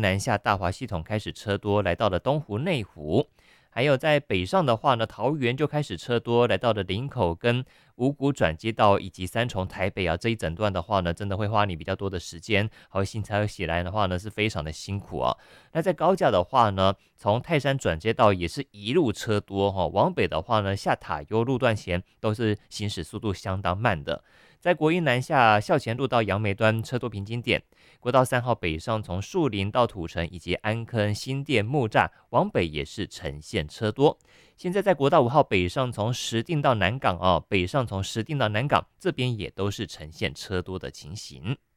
南下大华系统开始车多，来到了东湖内湖。还有在北上的话呢，桃园就开始车多，来到了林口跟五股转接道以及三重台北啊，这一整段的话呢，真的会花你比较多的时间，还有新车起来的话呢，是非常的辛苦啊。那在高架的话呢，从泰山转接道也是一路车多往北的话呢，下塔悠路段前都是行驶速度相当慢的。在国一南下校前路到杨梅端车多平均点，国道3号北上从树林到土城以及安坑、新店、木栅往北也是呈现车多。现在在国道5号北上从石碇到南港北上从石碇到南港这边也都是呈现车多的情形。